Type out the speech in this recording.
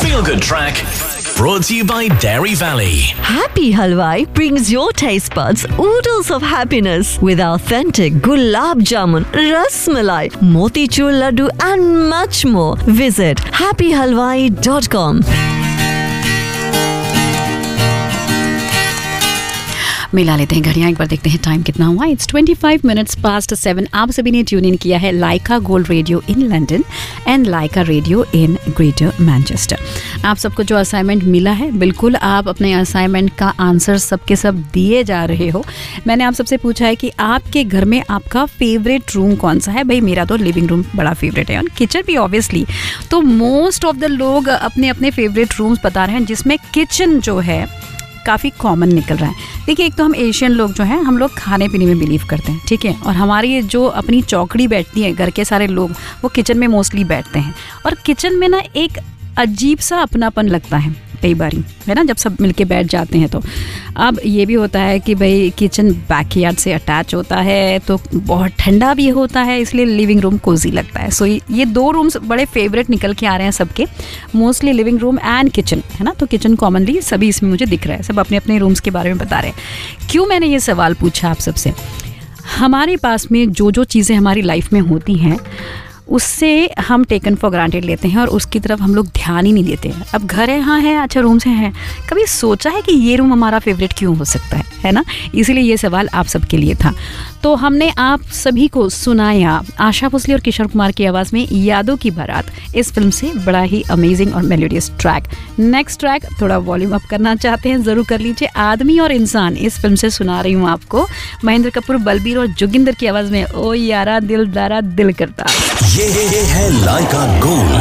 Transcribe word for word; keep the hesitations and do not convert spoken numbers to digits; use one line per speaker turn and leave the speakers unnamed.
Feel Good Track brought to you by Dairy Valley.
Happy Halwai brings your taste buds oodles of happiness with authentic gulab jamun, ras malai, motichur laddu and much more. Visit happy halwai dot com.
मिला लेते हैं घड़ियाँ, एक बार देखते हैं time कितना हुआ. It's twenty five minutes past seven. आप सभी ने ट्यून इन किया है लाइका gold radio in London and Lyca radio in greater Manchester. आप सबको जो असाइनमेंट मिला है, बिल्कुल आप अपने असाइनमेंट का आंसर सबके सब दिए जा रहे हो. मैंने आप सबसे पूछा है कि आपके घर में आपका फेवरेट रूम कौन सा है. भाई मेरा तो लिविंग रूम बड़ा फेवरेट है और किचन भी ऑब्वियसली. तो मोस्ट ऑफ द लोग अपने अपने फेवरेट रूम्स बता रहे हैं, जिसमें किचन जो है काफ़ी कॉमन निकल रहा है. देखिए, एक तो हम एशियन लोग जो हैं, हम लोग खाने पीने में बिलीव करते हैं, ठीक है. और हमारी जो अपनी चौकड़ी बैठती है, घर के सारे लोग वो किचन में मोस्टली बैठते हैं. और किचन में ना एक अजीब सा अपनापन लगता है कई बारी, है ना, जब सब मिलके बैठ जाते हैं. तो अब ये भी होता है कि भाई किचन बैकयार्ड से अटैच होता है तो बहुत ठंडा भी होता है, इसलिए लिविंग रूम कोजी लगता है. सो ये दो रूम्स बड़े फेवरेट निकल के आ रहे हैं सबके, mostly living room and kitchen, है ना. तो किचन कॉमनली सभी इसमें मुझे दिख रहा है, सब अपने अपने रूम्स के बारे में बता रहे हैं. क्यों मैंने ये सवाल पूछा आप सबसे? हमारे पास में जो जो चीज़ें हमारी लाइफ में होती हैं उससे हम टेकन फॉर ग्रांटेड लेते हैं और उसकी तरफ हम लोग ध्यान ही नहीं देते हैं. अब घर है, हाँ है, अच्छा रूम्स हैं, कभी सोचा है कि ये रूम हमारा फेवरेट क्यों हो सकता है, है ना. इसीलिए ये सवाल आप सबके लिए था. तो हमने आप सभी को सुनाया आशा भोसले और किशोर कुमार की आवाज़ में यादों की बारात, इस फिल्म से बड़ा ही अमेजिंग और मेलोडियस ट्रैक. नेक्स्ट ट्रैक थोड़ा वॉल्यूम अप करना चाहते हैं, ज़रूर कर लीजिए. आदमी और इंसान, इस फिल्म से सुना रही हूँ आपको महेंद्र कपूर, बलबीर और जोगिंदर की आवाज़ में. ओ यारा दिल दारा दिल करता.
ये है लाइका गोल्ड.